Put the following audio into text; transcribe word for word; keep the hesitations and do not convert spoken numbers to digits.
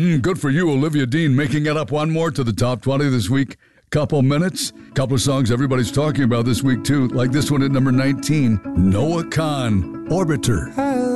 Mm, good for you, Olivia Dean, making it up one more to the top twenty this week. Couple minutes, couple of songs everybody's talking about this week too, like this one at number nineteen, Noah Kahan, Orbiter.